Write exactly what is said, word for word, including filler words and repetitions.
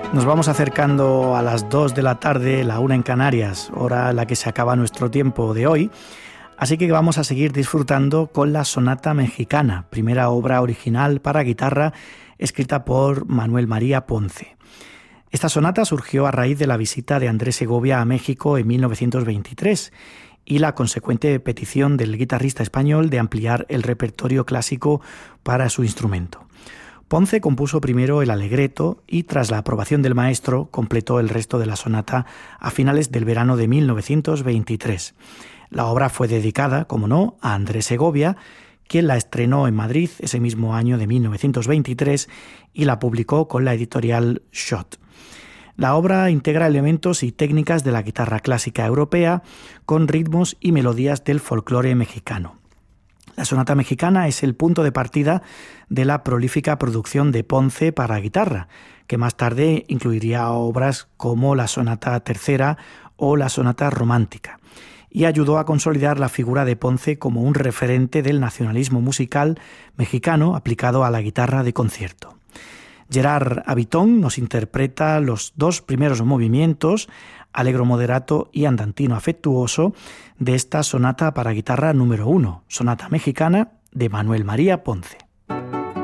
Nos vamos acercando a las dos de la tarde, la una en Canarias, hora en la que se acaba nuestro tiempo de hoy. Así que vamos a seguir disfrutando con la Sonata Mexicana, primera obra original para guitarra escrita por Manuel María Ponce. Esta sonata surgió a raíz de la visita de Andrés Segovia a México en mil novecientos veintitrés y la consecuente petición del guitarrista español de ampliar el repertorio clásico para su instrumento. Ponce compuso primero el alegreto y, tras la aprobación del maestro, completó el resto de la sonata a finales del verano de mil novecientos veintitrés. La obra fue dedicada, como no, a Andrés Segovia, quien la estrenó en Madrid ese mismo año de mil novecientos veintitrés y la publicó con la editorial Schott. La obra integra elementos y técnicas de la guitarra clásica europea con ritmos y melodías del folclore mexicano. La sonata mexicana es el punto de partida de la prolífica producción de Ponce para guitarra, que más tarde incluiría obras como la sonata tercera o la sonata romántica, y ayudó a consolidar la figura de Ponce como un referente del nacionalismo musical mexicano aplicado a la guitarra de concierto. Gerard Habitón nos interpreta los dos primeros movimientos, Allegro moderato y Andantino afectuoso, de esta sonata para guitarra número uno, sonata mexicana de Manuel María Ponce.